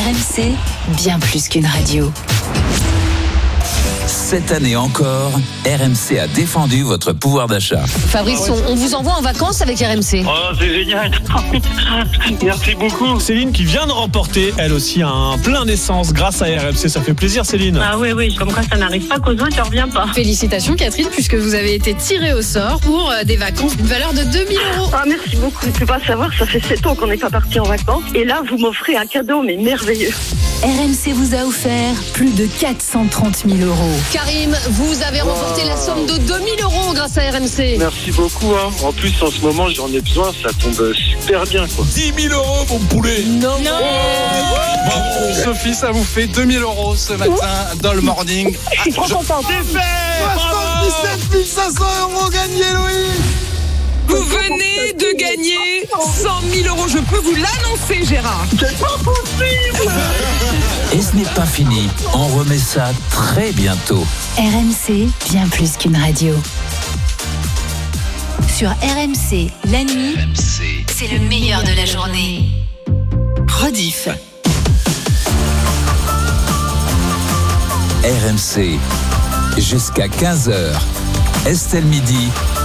RMC, bien plus qu'une radio. Cette année encore, RMC a défendu votre pouvoir d'achat. Fabrice, on vous envoie en vacances avec RMC. Oh, c'est génial. Merci beaucoup. Céline qui vient de remporter, elle aussi, un plein d'essence grâce à RMC. Ça fait plaisir, Céline. Ah oui, comme quoi ça n'arrive pas qu'aux autres, ça revient pas. Félicitations Catherine, puisque vous avez été tirée au sort pour des vacances d'une valeur de 2 000 €. Ah, merci beaucoup. Je ne peux pas savoir, ça fait 7 ans qu'on n'est pas parti en vacances. Et là, vous m'offrez un cadeau, mais merveilleux. RMC vous a offert plus de 430 000 €. Karim, vous avez remporté la somme de 2 000 € grâce à RMC. Merci beaucoup. En plus, en ce moment, j'en ai besoin. Ça tombe super bien, quoi. 10 000 €, mon poulet. Non. Bravo. Sophie, ça vous fait 2 000 € ce matin dans le morning. Je suis trop contente. 77 500 € gagnés, Louis. Vous venez de gagner 100 000 €. Je peux vous l'annoncer, Gérard. C'est pas possible. Et ce n'est pas fini. On remet ça très bientôt. RMC, bien plus qu'une radio. Sur RMC, la nuit, c'est le meilleur de la journée. Rediff. RMC, jusqu'à 15h. Estelle Midi.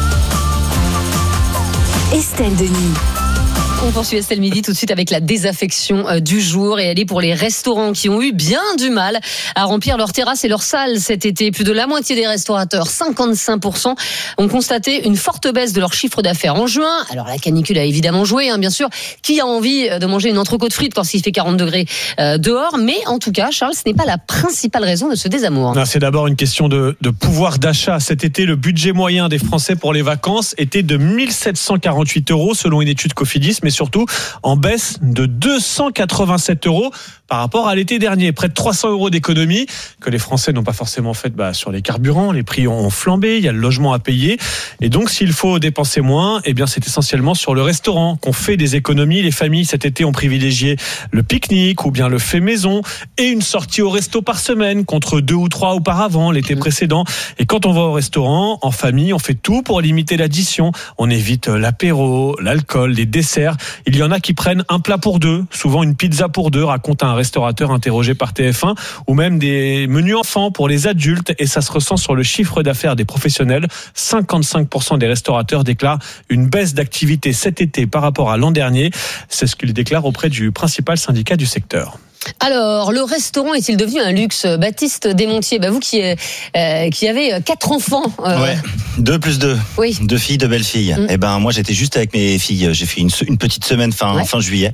Estelle Denis. On poursuit Estelle Midi tout de suite avec la désaffection du jour, et elle est pour les restaurants qui ont eu bien du mal à remplir leurs terrasses et leurs salles cet été. Plus de la moitié des restaurateurs, 55%, ont constaté une forte baisse de leur chiffre d'affaires en juin. Alors la canicule a évidemment joué, bien sûr. Qui a envie de manger une entrecôte frite quand il fait 40 degrés dehors? Mais en tout cas, Charles, ce n'est pas la principale raison de ce désamour. Non, c'est d'abord une question de pouvoir d'achat. Cet été, le budget moyen des Français pour les vacances était de 1 748 € selon une étude Cofidis, mais surtout en baisse de 287 € par rapport à l'été dernier. Près de 300 € d'économie que les Français n'ont pas forcément fait sur les carburants. Les prix ont flambé, il y a le logement à payer. Et donc, s'il faut dépenser moins, c'est essentiellement sur le restaurant qu'on fait des économies. Les familles, cet été, ont privilégié le pique-nique ou bien le fait maison et une sortie au resto par semaine contre 2 ou 3 auparavant, l'été précédent. Et quand on va au restaurant, en famille, on fait tout pour limiter l'addition. On évite l'apéro, l'alcool, les desserts. Il y en a qui prennent un plat pour deux, souvent une pizza pour deux, raconte un restaurateur interrogé par TF1, ou même des menus enfants pour les adultes, et ça se ressent sur le chiffre d'affaires des professionnels. 55% des restaurateurs déclarent une baisse d'activité cet été par rapport à l'an dernier. C'est ce qu'ils déclarent auprès du principal syndicat du secteur. Alors, le restaurant est-il devenu un luxe? Baptiste Desmontiers, vous qui avez 4 enfants. Ouais, 2 plus 2. Oui. 2 filles, 2 belles filles. Moi, j'étais juste avec mes filles. J'ai fait une petite semaine fin juillet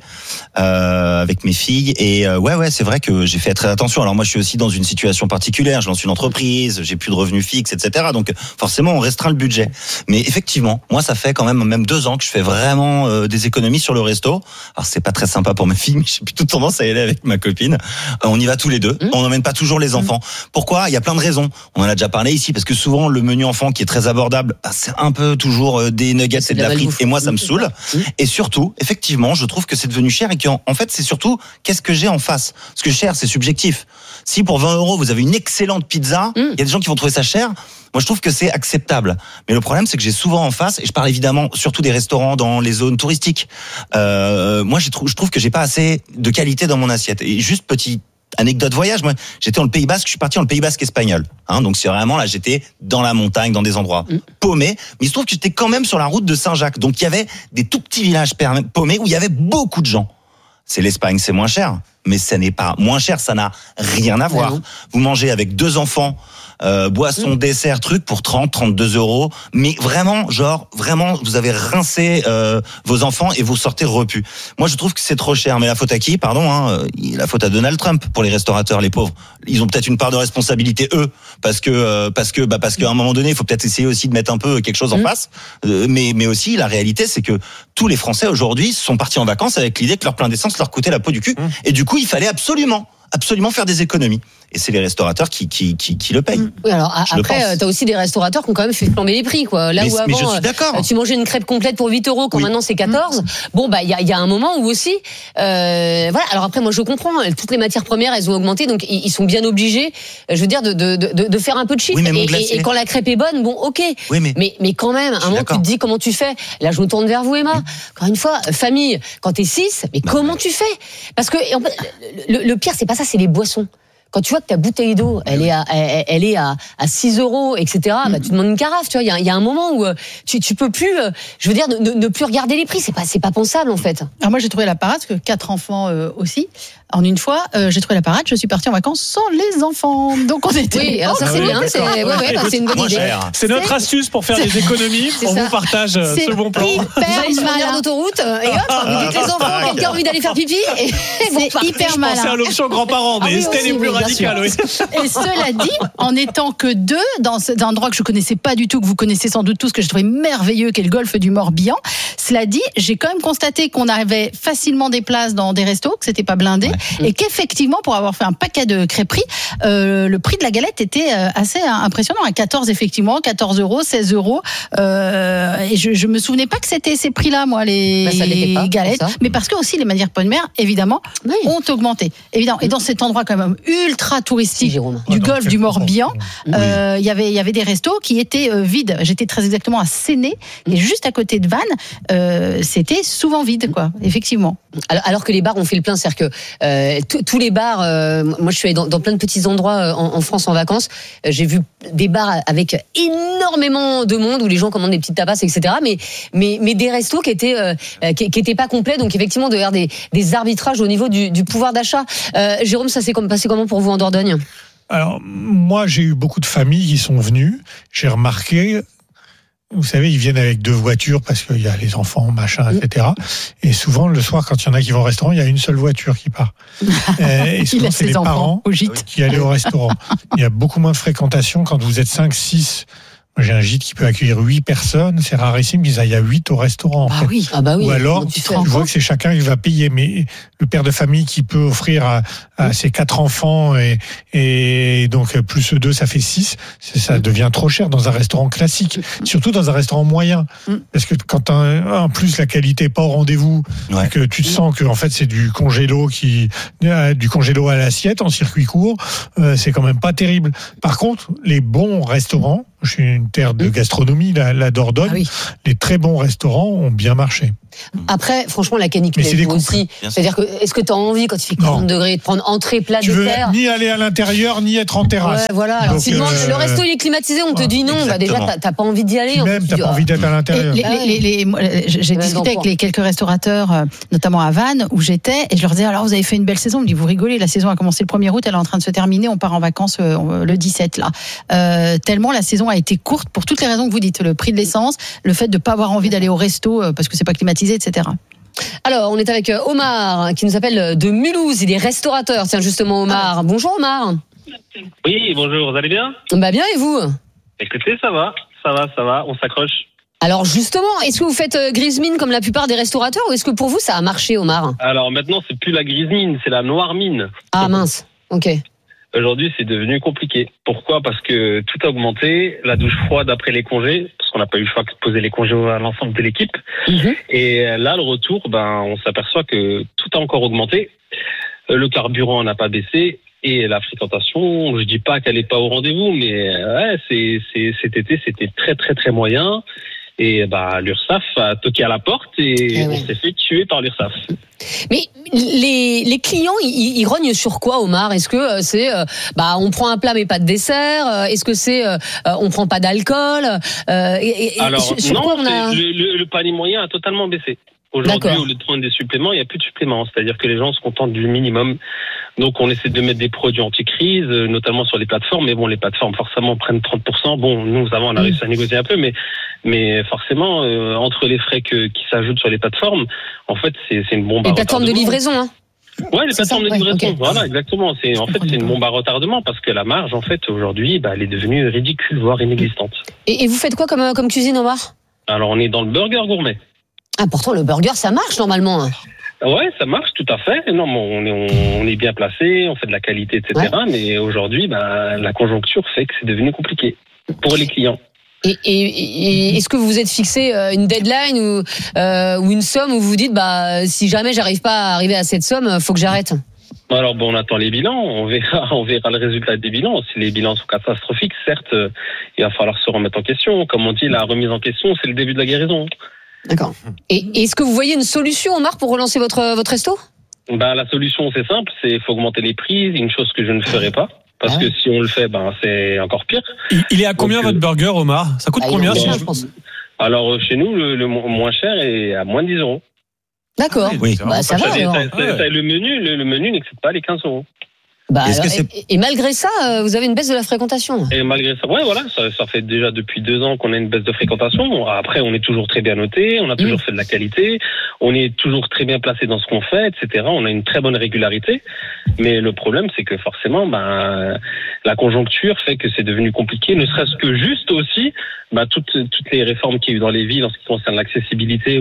avec mes filles. Et c'est vrai que j'ai fait très attention. Alors moi, je suis aussi dans une situation particulière. Je lance une entreprise, j'ai plus de revenus fixes, etc. Donc forcément, on restreint le budget. Mais effectivement, moi, ça fait quand même 2 ans que je fais vraiment des économies sur le resto. Alors c'est pas très sympa pour mes filles, mais j'ai plutôt tendance à y aller avec ma copine. On y va tous les deux. On n'emmène pas toujours les enfants. Pourquoi? Il y a plein de raisons. On en a déjà parlé ici, parce que souvent le menu enfant qui est très abordable, c'est un peu toujours des nuggets et de la frite. Et moi, ça me saoule. Et surtout, effectivement, je trouve que c'est devenu cher et qu'en fait, c'est surtout qu'est-ce que j'ai en face. Parce que cher, c'est subjectif. Si pour 20 € vous avez une excellente pizza, il y a des gens qui vont trouver ça cher. Moi, je trouve que c'est acceptable. Mais le problème, c'est que j'ai souvent en face, et je parle évidemment surtout des restaurants dans les zones touristiques. Moi, je trouve que j'ai pas assez de qualité dans mon assiette. Et juste petite anecdote voyage, moi, j'étais dans le Pays Basque, je suis parti dans le Pays Basque espagnol. Donc c'est vraiment là, j'étais dans la montagne, dans des endroits paumés. Mais il se trouve que j'étais quand même sur la route de Saint-Jacques. Donc il y avait des tout petits villages paumés où il y avait beaucoup de gens. C'est l'Espagne, c'est moins cher. Mais ça n'est pas moins cher, ça n'a rien à voir. Vous mangez avec 2 enfants, boisson, dessert, truc pour 32 €. Mais vraiment, vous avez rincé vos enfants et vous sortez repus. Moi, je trouve que c'est trop cher. Mais la faute à qui? La faute à Donald Trump pour les restaurateurs, les pauvres. Ils ont peut-être une part de responsabilité, eux, parce qu'à un moment donné, il faut peut-être essayer aussi de mettre un peu quelque chose en face. Mais aussi, la réalité, c'est que tous les Français aujourd'hui sont partis en vacances avec l'idée que leur plein d'essence leur coûtait la peau du cul. Et du coup, il fallait absolument absolument faire des économies. Et c'est les restaurateurs qui le payent. Oui, alors après, t'as aussi des restaurateurs qui ont quand même fait flamber les prix, quoi. Là où mais je avant, suis d'accord. tu mangeais une crêpe complète pour 8 €, quand maintenant c'est 14. Bon, bah, il y a un moment où aussi, voilà. Alors après, moi, je comprends, toutes les matières premières, elles ont augmenté, donc ils sont bien obligés, je veux dire, de faire un peu de chiffre. Oui, et quand la crêpe est bonne, bon, ok. Oui, mais quand même, à un moment, tu te dis comment tu fais. Là, je me tourne vers vous, Emma. Encore une fois, famille, quand t'es 6, mais comment tu fais? Parce que, le pire, c'est pas ça, c'est les boissons. Quand tu vois que ta bouteille d'eau, elle est à 6 €, etc., bah, tu demandes une carafe, tu vois. Il y a un moment où tu peux plus, je veux dire, ne plus regarder les prix. C'est pas pensable, en fait. Alors moi, j'ai trouvé la parade, parce que 4 enfants aussi. En une fois, j'ai trouvé la parade, je suis partie en vacances sans les enfants. Donc on était. Oui, alors ça c'est bien, c'est une bonne idée. C'est notre astuce pour faire des économies. On vous partage ce bon plan. Vous allez sur une aire d'autoroute et hop, vous dites les enfants, quelqu'un a envie d'aller faire pipi. C'est hyper malin. C'est à l'option grands-parents, mais Estelle est plus radicale. Oui. Et cela dit, en n'étant que 2 dans un endroit que je connaissais pas du tout, que vous connaissez sans doute tous, que je trouvais merveilleux, qui est le golfe du Morbihan. Cela dit, j'ai quand même constaté qu'on avait facilement des places dans des restos, que c'était pas blindé. Et qu'effectivement, pour avoir fait un paquet de crêperies, le prix de la galette était assez impressionnant, à 14 effectivement, 14 €, 16 €. Et je me souvenais pas que c'était ces prix-là, moi, les galettes. Mais parce que aussi les matières premières, évidemment, ont augmenté. Évidemment. Et dans cet endroit quand même ultra touristique du golfe du Morbihan, il y avait des restos qui étaient vides. J'étais très exactement à Séné, et juste à côté de Vannes, c'était souvent vide, quoi. Effectivement. Alors que les bars ont fait le plein, c'est-à-dire que tous les bars, moi je suis allée dans plein de petits endroits en France en vacances, j'ai vu des bars avec énormément de monde où les gens commandent des petites tapas, etc. Mais des restos qui étaient pas complets, donc effectivement de faire des arbitrages au niveau du pouvoir d'achat. Jérôme, ça s'est passé comment pour vous en Dordogne? Alors moi j'ai eu beaucoup de familles qui sont venues, j'ai remarqué. Vous savez, ils viennent avec 2 voitures parce qu'il y a les enfants, machin, etc. Et souvent, le soir, quand il y en a qui vont au restaurant, il y a une seule voiture qui part. Et souvent, c'est les parents qui allaient au restaurant. Il y a beaucoup moins de fréquentation quand vous êtes 5, 6. Moi, j'ai un gîte qui peut accueillir 8 personnes. C'est rarissime qu'il y a 8 au restaurant. En fait. Oui. Ah bah oui. Ou alors, tu vois que c'est chacun qui va payer. Mais le père de famille qui peut offrir à ses 4 enfants et donc plus 2, ça fait 6. Ça devient trop cher dans un restaurant classique. Surtout dans un restaurant moyen. Parce que quand en plus la qualité n'est pas au rendez-vous, que tu te sens que en fait c'est du congélo à l'assiette en circuit court, c'est quand même pas terrible. Par contre, les bons restaurants, je suis une terre de gastronomie, la Dordogne. Les très bons restaurants ont bien marché. Après, franchement, la canicule est aussi. C'est-à-dire que, est-ce que tu as envie, quand il fait 40 degrés, de prendre entrée, plat, dessert? Tu veux ni aller à l'intérieur, ni être en terrasse. Ouais, voilà. Alors, si le resto il est climatisé, on te dit non. Bah, déjà, t'as pas envie d'y aller. Même, t'as pas envie d'être à l'intérieur. J'ai discuté avec les quelques restaurateurs, notamment à Vannes, où j'étais, et je leur disais, alors, vous avez fait une belle saison. Ils me disent, vous rigolez, la saison a commencé le 1er août, elle est en train de se terminer, on part en vacances le 17, là. Tellement la saison a été courte pour toutes les raisons que vous dites. Le prix de l'essence, le fait de pas avoir envie d'aller au resto parce que c'est pas climatisé, etc. Alors, on est avec Omar, qui nous appelle de Mulhouse. Il est restaurateur. Tiens, justement, Omar. Bonjour, Omar. Oui, bonjour. Vous allez bien? Bah, bien, et vous? Écoutez, ça va. On s'accroche. Alors, justement, est-ce que vous faites grise mine comme la plupart des restaurateurs, ou est-ce que pour vous, ça a marché, Omar? Alors, maintenant, c'est plus la grise mine, c'est la noire mine. Ah, mince. Ok. Aujourd'hui, c'est devenu compliqué. Pourquoi? Parce que tout a augmenté, la douche froide après les congés, parce qu'on n'a pas eu le choix de poser les congés à l'ensemble de l'équipe. Et là, le retour, on s'aperçoit que tout a encore augmenté. Le carburant n'a pas baissé. Et la fréquentation, je dis pas qu'elle est pas au rendez-vous, mais cet été, c'était très, très, très moyen. Et l'URSSAF a toqué à la porte et on s'est fait tuer par l'URSSAF. Mais les clients, ils rognent sur quoi, Omar? Est-ce que c'est on prend un plat mais pas de dessert? Est-ce que c'est on prend pas d'alcool? Alors non, le panier moyen a totalement baissé. Aujourd'hui, au lieu de prendre des suppléments, il n'y a plus de suppléments. C'est-à-dire que les gens se contentent du minimum. Donc, on essaie de mettre des produits anti-crise, notamment sur les plateformes. Mais bon, les plateformes, forcément, prennent 30%. Bon, nous, avant, on a réussi à négocier un peu. Mais forcément, entre les frais qui s'ajoutent sur les plateformes, en fait, c'est une bombe à retardement. Les plateformes de livraison, hein? Ouais, les plateformes de livraison. Okay. Voilà, exactement. C'est une bombe à retardement parce que la marge, en fait, aujourd'hui, elle est devenue ridicule, voire inexistante. Et vous faites quoi comme cuisine, Omar? Alors, on est dans le burger gourmet. Ah, pourtant, le burger, ça marche normalement. Ouais, ça marche tout à fait. Non, mais on est bien placé, on fait de la qualité, etc. Ouais. Mais aujourd'hui, la conjoncture fait que c'est devenu compliqué pour les clients. Et est-ce que vous vous êtes fixé une deadline ou une somme où vous vous dites si jamais j'arrive pas à arriver à cette somme, faut que j'arrête? Alors on attend les bilans, on verra le résultat des bilans. Si les bilans sont catastrophiques, certes, il va falloir se remettre en question. Comme on dit, la remise en question, c'est le début de la guérison. D'accord. Et est-ce que vous voyez une solution, Omar, pour relancer votre resto? La solution, c'est simple, c'est faut augmenter les prix, une chose que je ne ferai pas. Parce que si on le fait, c'est encore pire. Il est à combien votre burger, Omar? Ça coûte combien je pense. Alors, chez nous, le moins cher est à moins de 10 €. D'accord. Oui. Ça va. Le menu n'excède pas les 15 €. Et malgré ça, vous avez une baisse de la fréquentation. Et malgré ça, ouais, voilà, ça fait déjà depuis 2 ans qu'on a une baisse de fréquentation. Après, on est toujours très bien noté, on a toujours fait de la qualité, on est toujours très bien placé dans ce qu'on fait, etc. On a une très bonne régularité. Mais le problème, c'est que forcément, la conjoncture fait que c'est devenu compliqué, ne serait-ce que juste aussi, toutes les réformes qu'il y a eu dans les villes en ce qui concerne l'accessibilité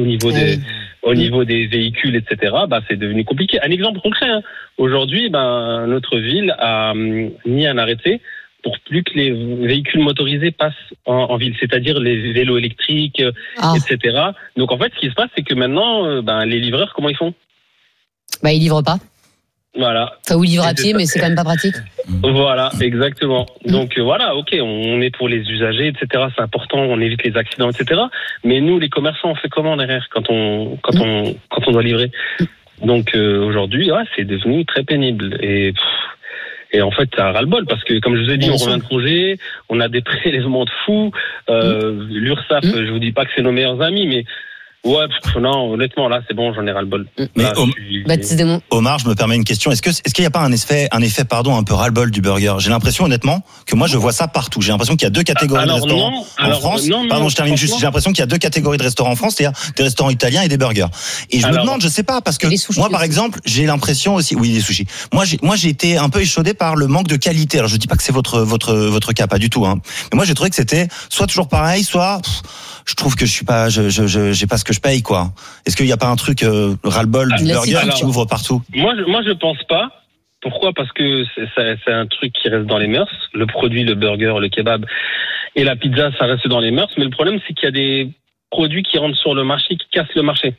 au niveau des véhicules, etc. C'est devenu compliqué. Un exemple concret, aujourd'hui, notre ville a mis un arrêté pour plus que les véhicules motorisés passent en ville, c'est-à-dire les vélos électriques, etc. Donc en fait, ce qui se passe, c'est que maintenant, les livreurs, comment ils font? Ils livrent pas. Voilà. Ou ils livrent à pied, mais c'est quand même pas pratique. Voilà, exactement. Donc voilà, ok, on est pour les usagers, etc. C'est important, on évite les accidents, etc. Mais nous, les commerçants, on fait comment derrière quand on doit livrer? Donc aujourd'hui, c'est devenu très pénible. Et en fait, ça ras-le-bol parce que, comme je vous ai dit, on revient de congé, on a des prélèvements de fous. L'URSSAF, je vous dis pas que c'est nos meilleurs amis, mais ouais, non, honnêtement, là, c'est bon, j'en ai ras-le-bol. Mais Baptiste, Omar, je me permets une question. Est-ce qu'il n'y a pas un effet, un peu ras-le-bol du burger? J'ai l'impression, honnêtement, que moi, je vois ça partout. J'ai l'impression qu'il y a 2 catégories de restaurants en France. Je termine juste. J'ai l'impression qu'il y a 2 catégories de restaurants en France, c'est-à-dire des restaurants italiens et des burgers. Et je me demande, je sais pas, parce que moi, par exemple, j'ai l'impression aussi, oui, des sushis. Moi, j'ai été un peu échaudé par le manque de qualité. Alors, je dis pas que c'est votre cas, pas du tout, Mais moi, j'ai trouvé que c'était soit toujours pareil, soit, je trouve que j'ai pas ce que je paye, quoi. Est-ce qu'il n'y a pas un truc ras-le-bol du burger qui ouvre partout? Moi, je pense pas. Pourquoi? Parce que c'est un truc qui reste dans les mœurs. Le produit, le burger, le kebab et la pizza, ça reste dans les mœurs. Mais le problème, c'est qu'il y a des produits qui rentrent sur le marché, qui cassent le marché.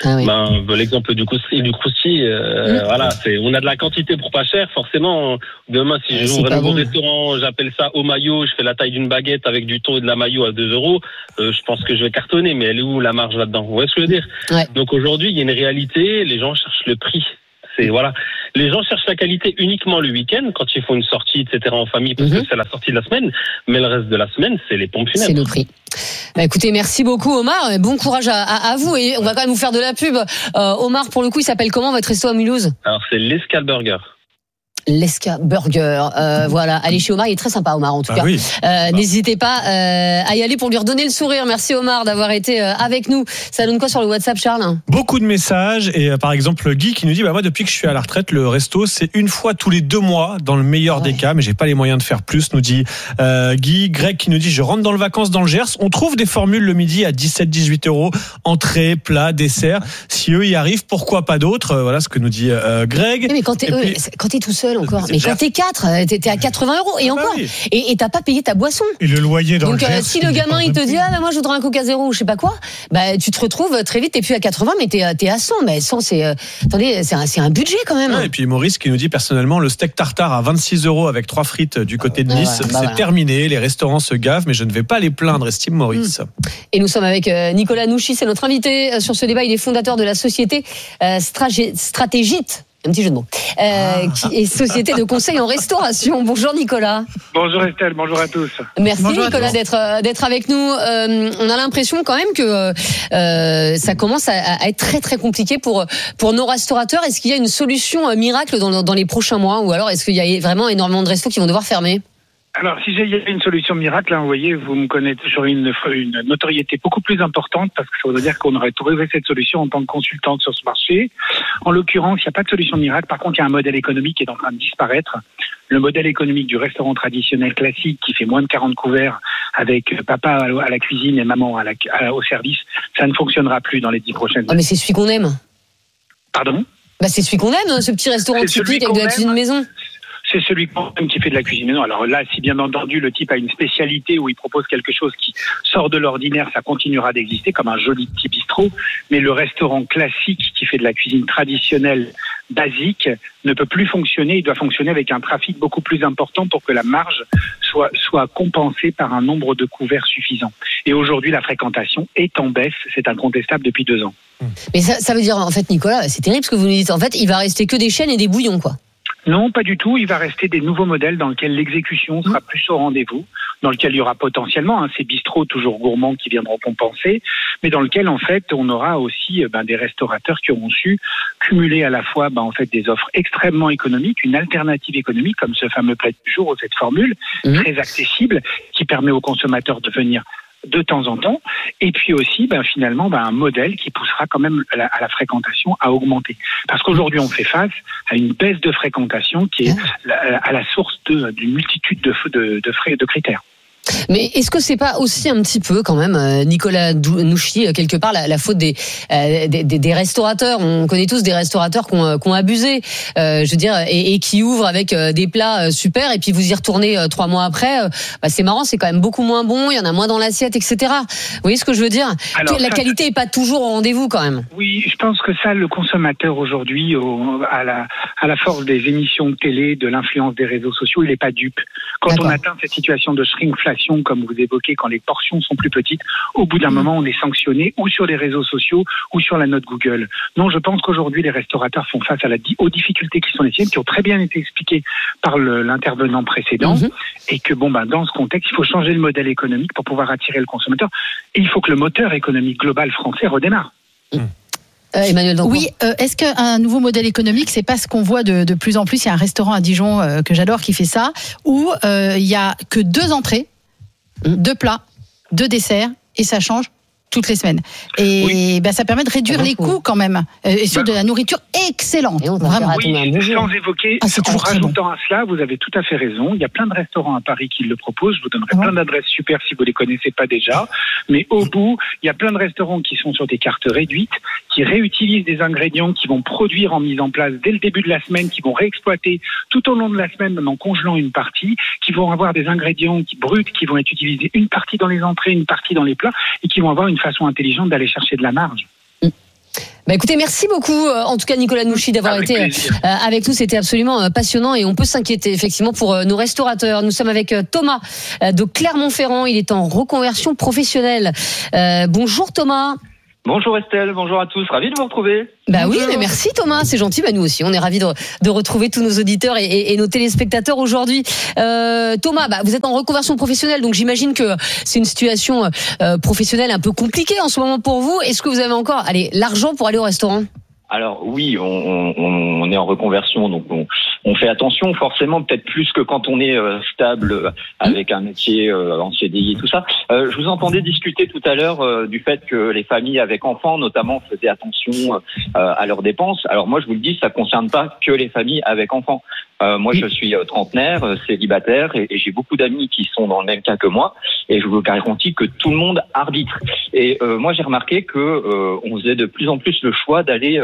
L'exemple du crousti, voilà, on a de la quantité pour pas cher. Forcément, demain, si j'ouvre un nouveau restaurant, j'appelle ça au maillot, je fais la taille d'une baguette avec du thon et de la maillot à 2 €. Je pense que je vais cartonner, mais elle est où la marge là-dedans? Vous voyez ce que je veux dire? Donc aujourd'hui, il y a une réalité. Les gens cherchent le prix. Voilà. Les gens cherchent la qualité uniquement le week-end, quand ils font une sortie, etc. en famille, parce que c'est la sortie de la semaine. Mais le reste de la semaine, c'est les pompes funèbres. C'est le prix. Écoutez, merci beaucoup, Omar. Bon courage à vous. Et on va quand même vous faire de la pub. Omar, pour le coup, il s'appelle comment votre resto à Mulhouse? Alors, c'est l'Escale Burger. L'Esca Burger, voilà. Allez chez Omar, il est très sympa, Omar, en tout cas. Oui. N'hésitez pas à y aller pour lui redonner le sourire. Merci, Omar, d'avoir été avec nous. Ça donne quoi sur le WhatsApp, Charles? Beaucoup de messages. Et par exemple, Guy qui nous dit moi, depuis que je suis à la retraite, le resto, c'est une fois tous les 2 mois, dans le meilleur des cas, mais j'ai pas les moyens de faire plus, nous dit Guy. Greg qui nous dit je rentre dans le vacances dans le Gers. On trouve des formules le midi à 17-18 €. Entrée, plat, dessert. Si eux y arrivent, pourquoi pas d'autres? Voilà ce que nous dit Greg. Mais quand t'es tout seul, encore. Mais quand t'es 4, t'es à 80 € et encore. Et t'as pas payé ta boisson. Et le loyer dans le Gers. Si le gamin il te dit moi je voudrais un Coca Zéro ou je sais pas quoi, tu te retrouves très vite, t'es plus à 80 mais t'es à 100. Mais 100 c'est un budget quand même. Et puis Maurice qui nous dit personnellement le steak tartare à 26 € avec 3 frites du côté de Nice, c'est terminé. Les restaurants se gavent, mais je ne vais pas les plaindre, estime Maurice. Et nous sommes avec Nicolas Nouchi, c'est notre invité sur ce débat. Il est fondateur de la société Stratégite. Un petit jeu de mots. Qui est société de conseil en restauration. Bonjour Nicolas. Bonjour Estelle, bonjour à tous. Merci bonjour Nicolas d'être avec nous. On a l'impression quand même que ça commence à être très très compliqué pour nos restaurateurs. Est-ce qu'il y a une solution miracle dans les prochains mois, ou alors est-ce qu'il y a vraiment énormément de restos qui vont devoir fermer? Alors, si il y a une solution miracle, vous voyez, vous me connaissez, j'aurais une notoriété beaucoup plus importante, parce que ça voudrait dire qu'on aurait trouvé cette solution en tant que consultante sur ce marché. En l'occurrence, il n'y a pas de solution miracle. Par contre, il y a un modèle économique qui est en train de disparaître. Le modèle économique du restaurant traditionnel classique qui fait moins de 40 couverts avec papa à la cuisine et maman au service, ça ne fonctionnera plus dans les 10 prochaines années. Mais c'est celui qu'on aime. Pardon ? C'est celui qu'on aime, ce petit restaurant typique avec de la cuisine maison. C'est celui qui fait de la cuisine maison. Alors là, si bien entendu le type a une spécialité où il propose quelque chose qui sort de l'ordinaire, ça continuera d'exister comme un joli petit bistrot. Mais le restaurant classique qui fait de la cuisine traditionnelle, basique, ne peut plus fonctionner. Il doit fonctionner avec un trafic beaucoup plus important pour que la marge soit compensée par un nombre de couverts suffisant. Et aujourd'hui, la fréquentation est en baisse. C'est incontestable depuis 2 ans. Mais ça veut dire, en fait, Nicolas, c'est terrible ce que vous nous dites. En fait, il va rester que des chaînes et des bouillons, quoi. Non, pas du tout. Il va rester des nouveaux modèles dans lesquels l'exécution sera plus au rendez-vous, dans lequel il y aura potentiellement ces bistrots toujours gourmands qui viendront compenser, mais dans lequel en fait on aura aussi des restaurateurs qui auront su cumuler à la fois en fait des offres extrêmement économiques, une alternative économique comme ce fameux plat du jour ou cette formule très accessible qui permet aux consommateurs de venir de temps en temps, et puis aussi finalement un modèle qui poussera quand même à la fréquentation à augmenter. Parce qu'aujourd'hui on fait face à une baisse de fréquentation qui est à la source d'une multitude de critères. Mais est-ce que c'est pas aussi un petit peu quand même, Nicolas Nouchi, quelque part la faute des restaurateurs? On connaît tous des restaurateurs qui ont abusé, je veux dire, et qui ouvrent avec des plats super, et puis vous y retournez 3 mois après. C'est marrant, c'est quand même beaucoup moins bon, il y en a moins dans l'assiette, etc. Vous voyez ce que je veux dire? Alors, la qualité est pas toujours au rendez-vous quand même. Oui, je pense que ça, le consommateur aujourd'hui, à la force des émissions de télé, de l'influence des réseaux sociaux, il n'est pas dupe. Quand on atteint cette situation de shrinkflation, comme vous évoquez, quand les portions sont plus petites, au bout d'un moment, on est sanctionné ou sur les réseaux sociaux ou sur la note Google. Non, je pense qu'aujourd'hui, les restaurateurs font face aux difficultés qui sont les siennes, qui ont très bien été expliquées par l'intervenant précédent, et que dans ce contexte, il faut changer le modèle économique pour pouvoir attirer le consommateur. Et il faut que le moteur économique global français redémarre. Emmanuel Dancourt. Oui, est-ce qu'un nouveau modèle économique, c'est pas ce qu'on voit de plus en plus? Il y a un restaurant à Dijon que j'adore qui fait ça, où il y a que 2 entrées, 2 plats, 2 desserts, et ça change toutes les semaines. Et ça permet de réduire les coûts quand même, et sur de la nourriture excellente. Vraiment. Oui, sans évoquer, en rajoutant à cela, vous avez tout à fait raison. Il y a plein de restaurants à Paris qui le proposent. Je vous donnerai plein d'adresses super si vous les connaissez pas déjà. Mais au bout, il y a plein de restaurants qui sont sur des cartes réduites, qui réutilisent des ingrédients, qui vont produire en mise en place dès le début de la semaine, qui vont réexploiter tout au long de la semaine, même en congelant une partie, qui vont avoir des ingrédients bruts, qui vont être utilisés une partie dans les entrées, une partie dans les plats, et qui vont avoir une façon intelligente d'aller chercher de la marge. Écoutez, merci beaucoup, en tout cas Nicolas Nouchi, d'avoir été avec nous. C'était absolument passionnant, et on peut s'inquiéter effectivement pour nos restaurateurs. Nous sommes avec Thomas de Clermont-Ferrand. Il est en reconversion professionnelle. Bonjour Thomas. Bonjour Estelle, bonjour à tous, ravi de vous retrouver. Oui, mais merci Thomas, c'est gentil. Nous aussi, on est ravis de retrouver tous nos auditeurs et nos téléspectateurs aujourd'hui. Thomas, vous êtes en reconversion professionnelle, donc j'imagine que c'est une situation professionnelle un peu compliquée en ce moment pour vous. Est-ce que vous avez encore l'argent pour aller au restaurant ? Alors oui, on est en reconversion, donc on fait attention forcément, peut-être plus que quand on est stable avec un métier en CDI et tout ça. Je vous entendais discuter tout à l'heure du fait que les familles avec enfants, notamment, faisaient attention à leurs dépenses. Alors moi, je vous le dis, ça concerne pas que les familles avec enfants. Moi, je suis trentenaire, célibataire, et j'ai beaucoup d'amis qui sont dans le même cas que moi, et je vous garantis que tout le monde arbitre. Et moi, j'ai remarqué que on faisait de plus en plus le choix d'aller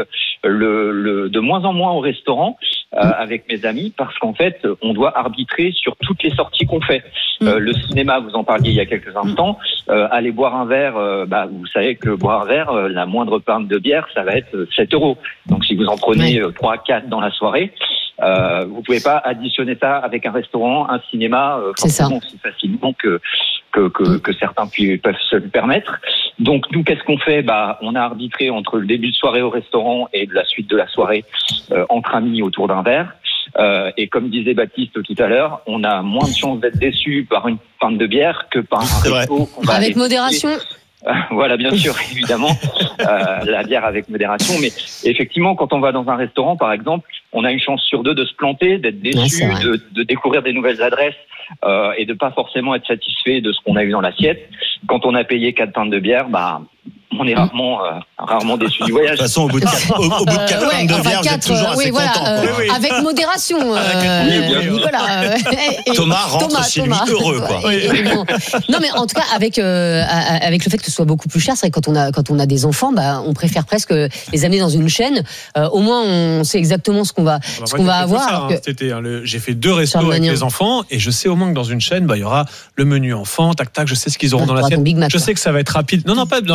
de moins en moins au restaurant avec mes amis, parce qu'en fait, on doit arbitrer sur toutes les sorties qu'on fait. Le cinéma, vous en parliez il y a quelques instants, aller boire un verre, vous savez que boire un verre, la moindre pinte de bière, ça va être 7 €. Donc si vous en prenez 3-4 dans la soirée, vous pouvez pas additionner ça avec un restaurant, un cinéma, forcément aussi facilement que certains peuvent se le permettre. Donc nous, qu'est-ce qu'on fait ? On a arbitré entre le début de soirée au restaurant et la suite de la soirée entre amis autour d'un verre. Et comme disait Baptiste tout à l'heure, on a moins de chances d'être déçu par une pinte de bière que par un resto. Avec modération. Voilà, bien sûr, évidemment, la bière avec modération. Mais effectivement, quand on va dans un restaurant, par exemple, on a une chance sur 2 de se planter, d'être déçu, de découvrir des nouvelles adresses et de pas forcément être satisfait de ce qu'on a eu dans l'assiette. Quand on a payé 4 pintes de bière, on est rarement déçus du voyage. De toute façon, au bout de 42 bières, vous êtes toujours assez content. Avec modération, Nicolas. Thomas rentre chez lui heureux, quoi. Non, mais en tout cas, avec le fait que ce soit beaucoup plus cher, c'est vrai que quand on a des enfants, on préfère presque les amener dans une chaîne. Au moins, on sait exactement ce qu'on va avoir. Cet été, j'ai fait 2 restos avec les enfants et je sais au moins que dans une chaîne, il y aura le menu enfant, tac tac, je sais ce qu'ils auront dans l'assiette. Je sais que ça va être rapide. Non, pas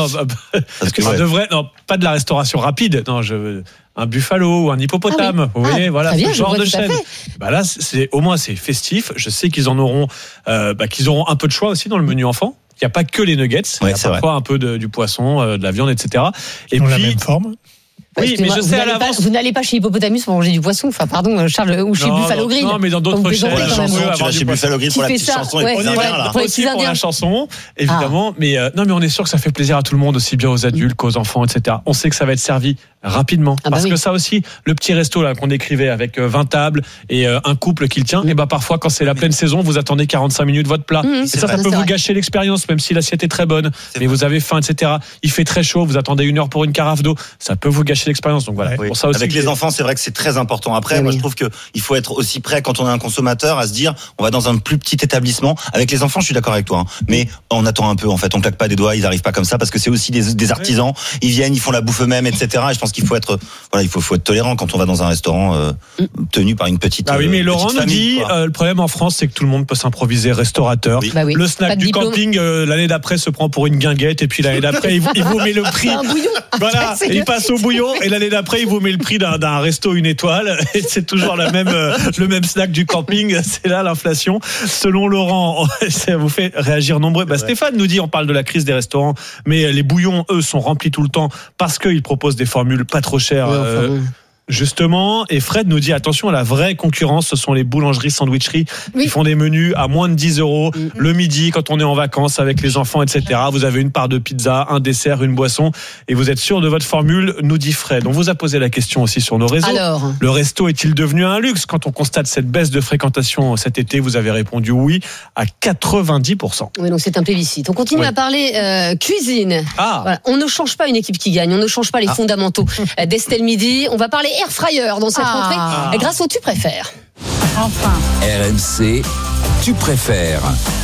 de la restauration rapide. Non, un buffalo ou un hippopotame. Vous voyez, voilà, ce genre de chaîne. Là, au moins c'est festif. Je sais qu'ils en auront, qu'ils auront un peu de choix aussi dans le menu enfant. Il n'y a pas que les nuggets. Il y a parfois un peu du poisson, de la viande, etc. Et puis, la même forme. Oui, mais je sais à l'avance. Vous n'allez pas chez Hippopotamus pour manger du poisson. Enfin, pardon, Charles, ou chez Buffalo Grill. Non, mais dans d'autres chaînes. Tu vas chez Buffalo Grill pour la petite chanson. On y va pour la chanson, évidemment. Mais on est sûr que ça fait plaisir à tout le monde, aussi bien aux adultes qu'aux enfants, etc. On sait que ça va être servi rapidement. Parce que ça aussi, le petit resto là qu'on décrivait avec 20 tables et un couple qui le tient, et parfois quand c'est la pleine saison, vous attendez 45 minutes votre plat. Et ça peut vous gâcher l'expérience, même si l'assiette est très bonne. Mais vous avez faim, etc. Il fait très chaud, vous attendez 1 heure pour une carafe d'eau. Ça peut vous gâcher l'expérience. Donc voilà. Pour ça aussi, avec les enfants, c'est vrai que c'est très important. Après, moi, je trouve que il faut être aussi prêt quand on est un consommateur à se dire, on va dans un plus petit établissement. Avec les enfants, je suis d'accord avec toi. Mais on attend un peu. En fait, on claque pas des doigts. Ils arrivent pas comme ça parce que c'est aussi des artisans. Ils viennent, ils font la bouffe eux-mêmes, etc. Et je pense qu'il faut être, il faut être tolérant quand on va dans un restaurant tenu par une petite. Oui, mais Laurent nous dit, le problème en France, c'est que tout le monde peut s'improviser restaurateur. Le snack du camping l'année d'après se prend pour une guinguette et puis l'année d'après il vous met le prix. Voilà, il passe au bouillon et l'année d'après il vous met le prix d'un resto 1 étoile et c'est toujours le même snack du camping. C'est là l'inflation. Selon Laurent, ça vous fait réagir nombreux. Stéphane nous dit, on parle de la crise des restaurants, mais les bouillons, eux, sont remplis tout le temps parce qu'ils proposent des formules pas trop chères. Justement, et Fred nous dit attention à la vraie concurrence, ce sont les boulangeries, sandwicheries qui font des menus à moins de 10 € le midi quand on est en vacances avec les enfants, etc. Vous avez une part de pizza, un dessert, une boisson et vous êtes sûr de votre formule, nous dit Fred. On vous a posé la question aussi sur nos réseaux. Alors, le resto est-il devenu un luxe quand on constate cette baisse de fréquentation cet été? Vous avez répondu oui à 90%. Oui, donc c'est un plébiscite. On continue à parler cuisine. Voilà. On ne change pas une équipe qui gagne, on ne change pas les fondamentaux d'Estelle Midi. On va parler air fryer dans cette rentrée grâce au Tu préfères. Enfin. RMC, Tu préfères.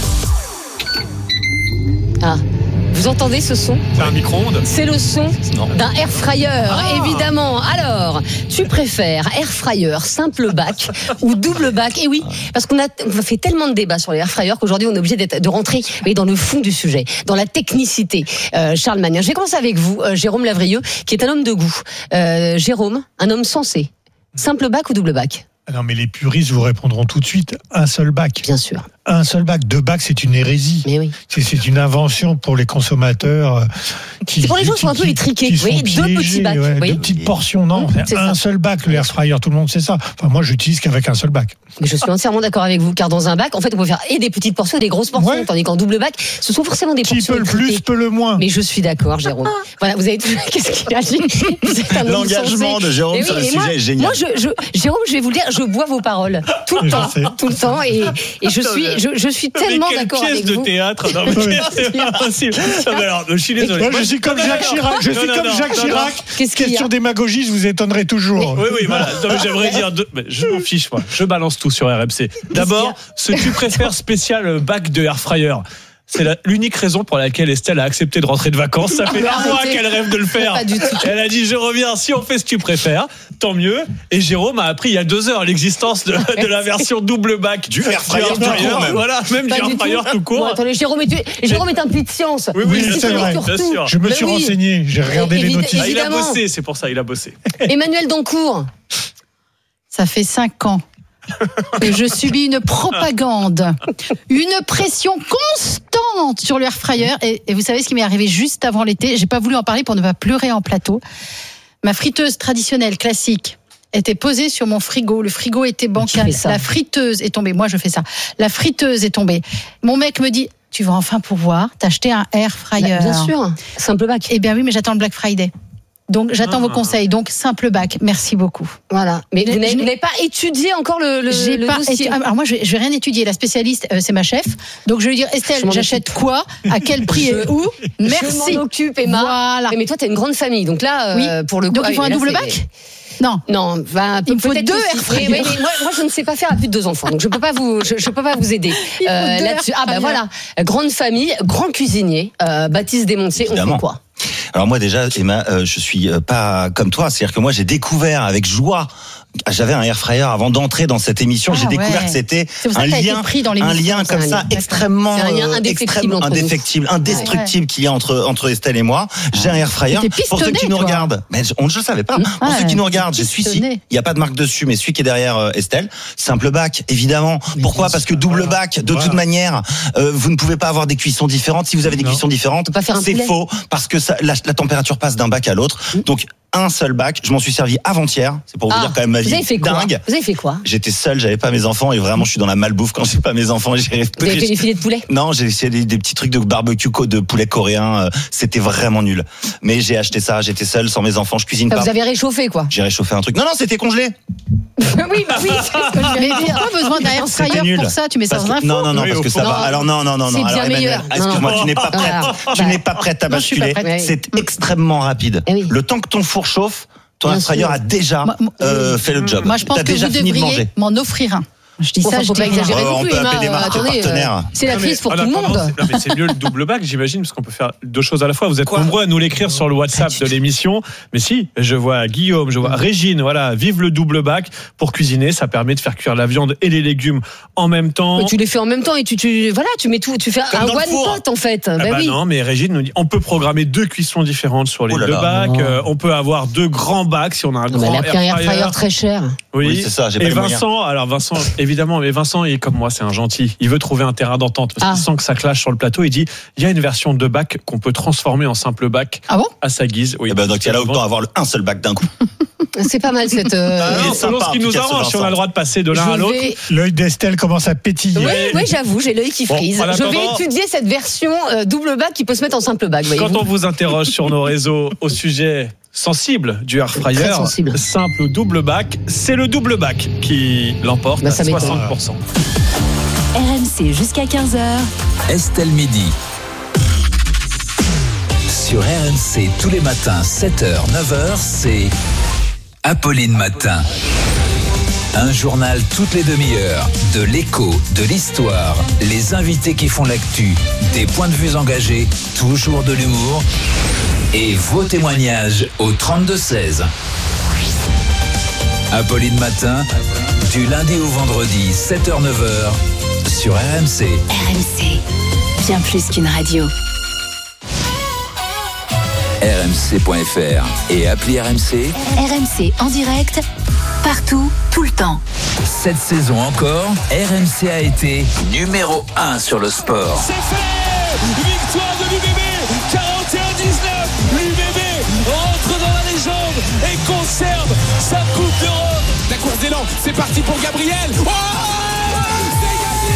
Vous entendez ce son? C'est un micro-ondes. C'est le son d'un air fryer, évidemment. Alors, tu préfères air fryer simple bac ou double bac? Et oui, parce qu'on a fait tellement de débats sur les air fryers qu'aujourd'hui on est obligé de rentrer dans le fond du sujet, dans la technicité. Charles Magnin, je vais commencer avec vous, Jérôme Lavrieux, qui est un homme de goût. Jérôme, un homme sensé. Simple bac ou double bac? Non, mais les puristes vous répondront tout de suite, un seul bac. Bien sûr. Un seul bac. 2 bacs, c'est une hérésie. Mais oui. C'est une invention pour les consommateurs. C'est pour les gens qui sont un peu étriqués. Vous voyez, 2 petits bacs. 2 petites portions, non. C'est un seul bac, le air fryer. Tout le monde sait ça. Enfin, moi, j'utilise qu'avec un seul bac. Mais je suis entièrement d'accord avec vous, car dans un bac, en fait, on peut faire et des petites portions et des grosses portions, tandis qu'en double bac, ce sont forcément des portions. Qui peut le plus, peut le moins. Mais je tout d'accord, Jérôme. Voilà, vous avez qu'est-ce qu'il a dit? L'engagement de Jérôme sur le sujet est génial. Moi, Jérôme, je vais vous le dire, je bois vos paroles tout le temps, et je suis tellement d'accord avec vous. Une pièce de théâtre, non, mais c'est impossible. Alors, je suis désolé. Moi, je suis comme Jacques Chirac. Je suis comme Jacques Chirac. Question démagogie, je vous étonnerai toujours. Oui, voilà. J'aimerais dire, je m'en fiche, moi. Je balance tout sur RMC. D'abord, ce tu préfères spécial bac de air fryer. C'est l'unique raison pour laquelle Estelle a accepté de rentrer de vacances. Ça fait un mois qu'elle rêve de le faire. Pas du tout. Elle a dit, je reviens, si on fait ce que tu préfères, tant mieux. Et Jérôme a appris il y a 2 heures l'existence de la version double bac du air fryer. Voilà, même du air fryer tout court. Bon, attendez, Jérôme est un puits de science. Oui, c'est vrai. Je me suis renseigné, j'ai regardé les notices. Il a bossé, c'est pour ça, il a bossé. Emmanuel Dancourt. Ça fait 5 ans que je subis une propagande, une pression constante sur l'air fryer. Et vous savez ce qui m'est arrivé juste avant l'été? J'ai pas voulu en parler pour ne pas pleurer en plateau. Ma friteuse traditionnelle, classique, était posée sur mon frigo. Le frigo était bancal. La friteuse est tombée. Moi, je fais ça. La friteuse est tombée. Mon mec me dit, tu vas enfin pouvoir t'acheter un air fryer. Bien sûr. Simple bac. Eh bien oui, mais j'attends le Black Friday. Donc j'attends vos conseils. Donc simple bac. Merci beaucoup. Voilà. Mais vous n'avez pas étudié encore le dossier. Alors moi je vais rien étudier. La spécialiste c'est ma chef. Donc je vais lui dire Estelle, j'achète quoi, à quel prix et où. Merci. Je m'en occupe, Emma. Voilà. Mais toi t'as une grande famille. Donc là pour le coup. Donc il faut un double bac. Non, il me faut 2 air fryers. Mais moi, je ne sais pas faire à plus de 2 enfants, donc je peux pas vous aider là-dessus. Voilà, grande famille, grand cuisinier, Baptiste Desmontiers. On fait quoi? Alors moi déjà, Emma, je suis pas comme toi. C'est-à-dire que moi j'ai découvert avec joie. J'avais un air fryer avant d'entrer dans cette émission. J'ai découvert que c'était un lien comme ça extrêmement indéfectible, indestructible qu'il y a entre Estelle et moi. J'ai un air fryer. Pour ceux qui nous regardent, mais je ne savais pas. Pour ceux qui nous regardent, j'ai celui-ci. Il n'y a pas de marque dessus, mais celui qui est derrière Estelle. Simple bac, évidemment. Pourquoi ? Parce que double bac, de toute manière, vous ne pouvez pas avoir des cuissons différentes. Si vous avez des cuissons différentes, c'est faux, parce que la température passe d'un bac à l'autre. Donc un seul bac, je m'en suis servi avant-hier. C'est pour vous dire quand même ma vie dingue. Vous avez fait quoi ? J'étais seul, j'avais pas mes enfants et vraiment je suis dans la malbouffe quand j'ai pas mes enfants. Vous avez fait des filets de poulet ? Non, j'ai essayé des petits trucs de barbecue de poulet coréen. C'était vraiment nul. Mais j'ai acheté ça. J'étais seul, sans mes enfants. Je cuisine pas. Vous avez réchauffé quoi ? J'ai réchauffé un truc. Non, c'était congelé. Oui, c'est ce que je vais dire. Pas besoin d'un air fryer pour ça. Tu mets ça dans un four. Non, parce que ça va. Alors non. C'est bien meilleur. Excuse-moi, tu n'es pas prête. Tu n'es pas prête à basculer. C'est extrêmement rapide. Le temps que ton four chauffe, ton air fryer a déjà fait le job. Moi, je pense que vous devriez m'en offrir un. Je dis ça, je peux pas exagérer non plus. On peut appeler des marques partenaires. C'est la crise pour tout le monde. Mais c'est mieux le double bac, j'imagine, parce qu'on peut faire 2 choses à la fois. Vous êtes nombreux à nous l'écrire sur le WhatsApp de l'émission. Mais si, je vois Guillaume, je vois Régine, voilà, vive le double bac pour cuisiner. Ça permet de faire cuire la viande et les légumes en même temps. Mais tu les fais en même temps et tu mets tout, tu fais un one pot en fait. Non, mais Régine nous dit, on peut programmer 2 cuissons différentes sur les 2 bacs. On peut avoir 2 grands bacs si on a un grand air fryer. Elle a pris un air fryer très cher. Oui, c'est ça. Et Vincent, évidemment, mais Vincent, il est comme moi, c'est un gentil. Il veut trouver un terrain d'entente parce qu'il sent que ça clash sur le plateau. Il dit, il y a une version de bac qu'on peut transformer en simple bac à sa guise. Oui. Donc il y a là autant avoir un seul bac d'un coup. C'est pas mal cette. Selon ce qui nous arrange, si on a le droit de passer de l'un à l'autre. L'œil d'Estelle commence à pétiller. Oui, j'avoue, j'ai l'œil qui frise. Je vais étudier cette version double bac qui peut se mettre en simple bac. Quand on vous interroge sur nos réseaux au sujet sensible du air fryer, simple ou double bac, c'est le double bac qui l'emporte à 60%. RMC jusqu'à 15h. Estelle Midi. Sur RMC tous les matins 7h, 9h, c'est Apolline Matin. Un journal toutes les demi-heures, de l'écho, de l'histoire, les invités qui font l'actu, des points de vue engagés, toujours de l'humour et vos témoignages au 32-16. Apolline Matin, du lundi au vendredi, 7h, 9h, sur RMC. RMC, bien plus qu'une radio. RMC.fr et appli RMC. RMC en direct, partout, tout le temps. Cette saison encore, RMC a été numéro 1 sur le sport. C'est fait! Victoire de l'UBB, 41-19. L'UBB rentre dans la légende et conserve sa Coupe d'Europe. La course d'élan, c'est parti pour Gabriel. Oh!